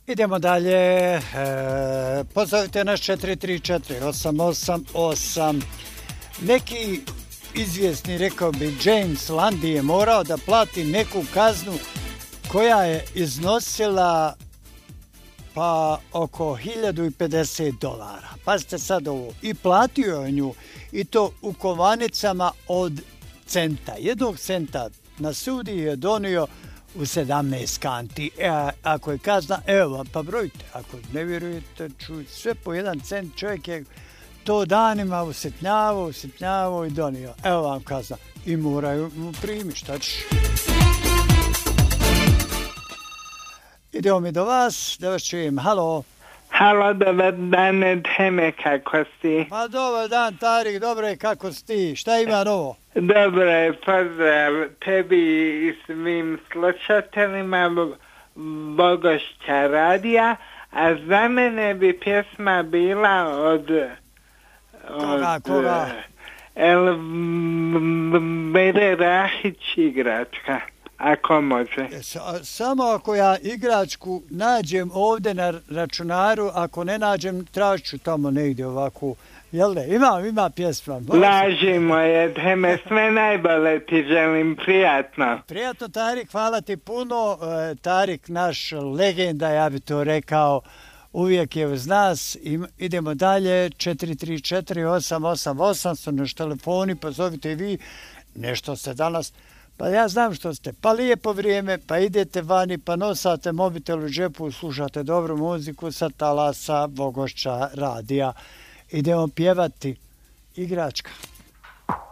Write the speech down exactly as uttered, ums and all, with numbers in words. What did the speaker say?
Idemo dalje, e, pozovite nas četiri tri četiri osam osam osam. Neki izvjesni, rekao bi, James Landy je morao da plati neku kaznu koja je iznosila pa oko hiljadu pedeset dolara. Pazite sad ovo, i platio je nju, i to u kovanicama od centa. Jednog centa na sudi je donio u sedamnaest kanti. E, ako je kazna, evo vam, pa brojite. Ako ne vjerujete, čujte, sve po jedan cent. Čovjek je to danima usitnjavao, usitnjavao i donio. Evo vam kazna. I moraju mu primiti, šta ćeš? Idemo mi do vas, da vas čujem. Halo. Halo, dobar dan, Teme, kako si? Pa dobar dan, Tarik, dobro je, kako si ti? Šta ima novo? Dobro je, pozdrav tebi i svim slušateljima Bogošća radija, a za mene bi pjesma bila od... Koga, od, koga? Elvire Rahić, igračka. Ako može. Samo ako ja igračku nađem ovdje na računaru, ako ne nađem, tražit ću tamo negdje ovako. Jel ne? Imam, ima pjesma. Lažimo je, Teme, sve najbolje ti želim, prijatno. Prijatno, Tarik, hvala ti puno. Tarik, naš legenda, ja bi to rekao, uvijek je uz nas. Idemo dalje, četiri tri četiri osam osam osam su naš telefoni, pozovite i vi. Nešto ste danas... Pa ja znam što ste, pa lijepo vrijeme, pa idete vani, pa nosate mobitel u džepu, slušate dobru muziku sa talasa Bogošća radija. Idemo pjevati igračka.